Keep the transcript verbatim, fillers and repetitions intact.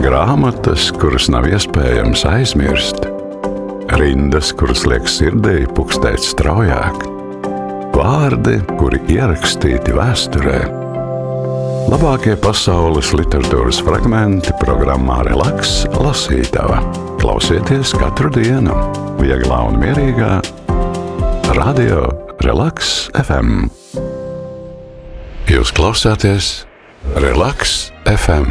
Grāmatas, kuras nav iespējams aizmirst, rindas, kuras liek sirdī pukstēt straujāk, vārdi, kuri ierakstīti vēsturē. Labākie pasaules literatūras fragmenti programmā Relaks lasītava. Klausieties katru dienu, vieglā un mierīgā, Radio Relaks F M. Jūs klausāties Relaks F M.